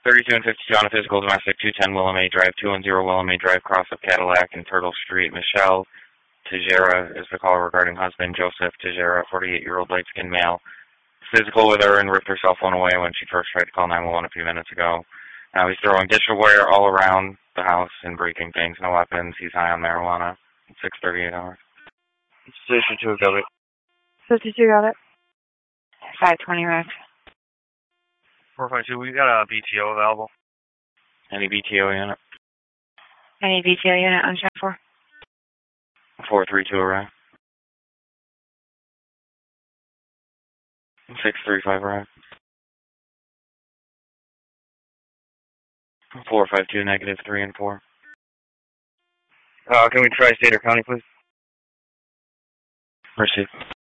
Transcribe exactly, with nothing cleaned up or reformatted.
thirty-two and fifty-two on a physical domestic, two ten Willamette Drive, two one zero Willamette Drive, cross of Cadillac and Turtle Street. Michelle Tejera is the call regarding husband Joseph Tejera, forty-eight-year-old light-skinned male. Physical with her and ripped her cell phone away when she first tried to call nine one one a few minutes ago. Now he's throwing dishware all around the house and breaking things. No weapons. He's high on marijuana. six thirty-eight hours. Station two, got it. fifty-two, got it. five twenty, right. four five two, we got a B T O available. Any B T O unit? Any B T O unit on check four? four three two arrive. six three five arrive. four five two, negative three and four. Uh, can we try state or county, please? Receive.